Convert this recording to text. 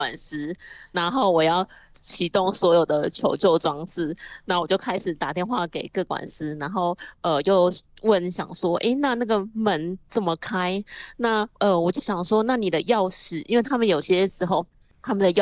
管师，然后我要启动所有的求救装置，那我就开始打电话给各管师，然后就问想说，诶，那个门怎么开？那我就想说，那你的钥匙，因为他们有些时候他们的